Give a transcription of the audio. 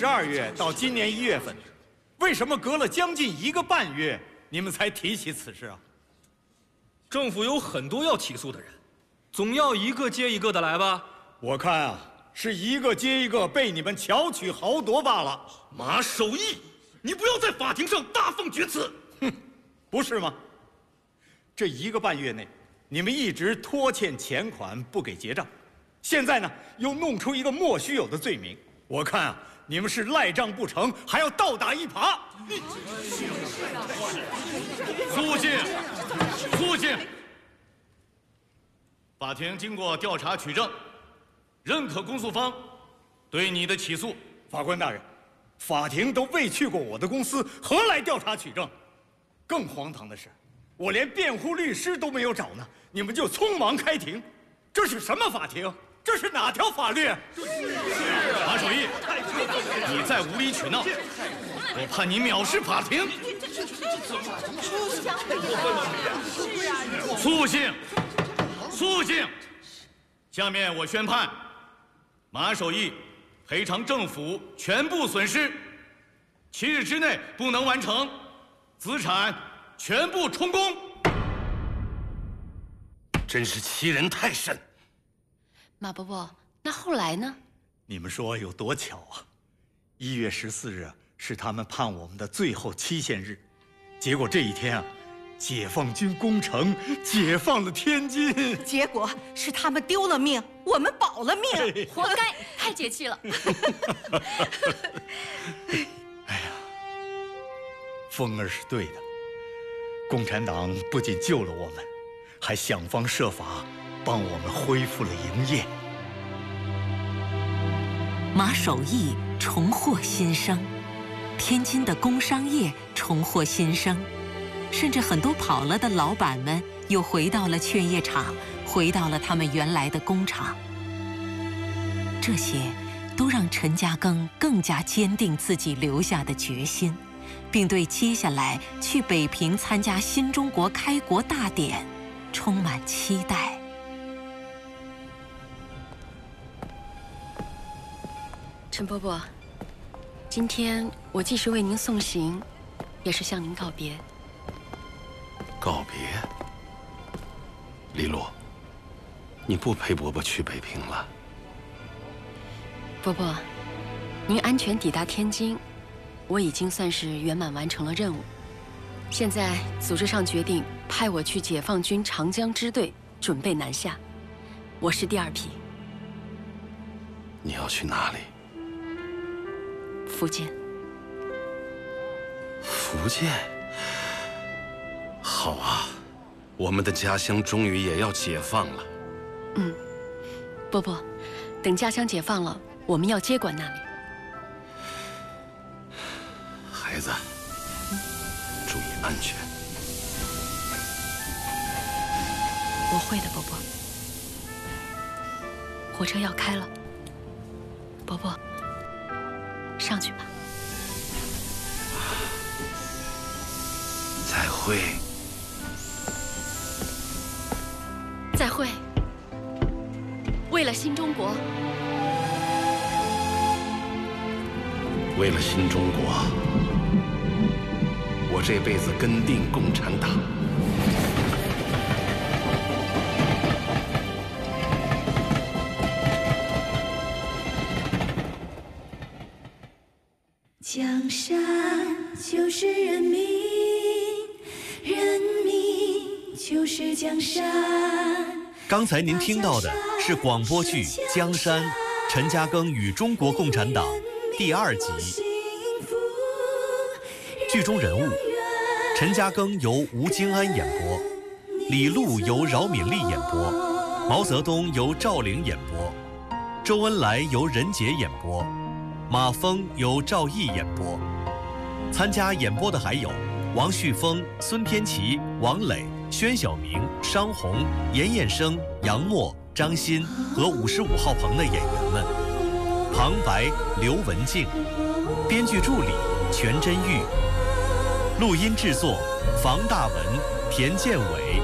12月到今年1月份，为什么隔了将近1个半月，你们才提起此事啊？ 政府有很多要起诉的人，总要一个接一个的来吧？ 我看啊，是一个接一个被你们巧取豪夺罢了。 马守义，你不要在法庭上大放厥词！ 哼，不是吗？这1个半月内，你们一直拖欠钱款不给结账，现在呢又弄出一个莫须有的罪名，我看啊，你们是赖账不成，还要倒打一耙。 肃静，肃静！法庭经过调查取证，认可公诉方对你的起诉。 法官大人，法庭都未去过我的公司，何来调查取证？更荒唐的是，我连辩护律师都没有找呢，你们就匆忙开庭，这是什么法庭？这是哪条法律？ 马守义，你再无理取闹，我判你藐视法庭。肃静，肃静！下面我宣判，马守义赔偿政府全部损失，7日之内不能完成，资产全部充公。 真是欺人太甚！ 马伯伯，那后来呢？ 你们说有多巧啊！1月14日是他们判我们的最后期限日，结果这一天啊，解放军攻城，解放了天津。 结果是他们丢了命，我们保了命， 活该！太解气了。 哎呀，风儿是对的，共产党不仅救了我们，还想方设法帮我们恢复了营业。 马守义重获新生，天津的工商业重获新生，甚至很多跑了的老板们又回到了劝业场，回到了他们原来的工厂。这些都让陈嘉庚更加坚定自己留下的决心，并对接下来去北平参加新中国开国大典充满期待。 陈伯伯，今天我既是为您送行，也是向您告别。 告别？李璐，你不陪伯伯去北平了？ 伯伯，您安全抵达天津，我已经算是圆满完成了任务。现在组织上决定派我去解放军长江支队，准备南下。我是第2批。 你要去哪里？ 福建。 福建？好啊，我们的家乡终于也要解放了。 嗯，伯伯，等家乡解放了，我们要接管那里。 孩子，注意安全。 我会的，伯伯。火车要开了，伯伯，上去吧。 再会。 再会。为了新中国。 为了新中国，我这辈子跟定共产党。 江山就是人民，人民就是江山。 刚才您听到的是广播剧《江山》，陈嘉庚与中国共产党第2集。剧中人物：陈嘉庚由吴京安演播，李璐由饶敏丽演播，毛泽东由赵玲演播，周恩来由任杰演播，马峰由赵毅演播。参加演播的还有王旭峰、孙天琪、王磊、宣晓明、商红、严彦生、杨默、张欣和55号棚的演员们。旁白刘文静，编剧助理全真玉，录音制作房大文、田建伟、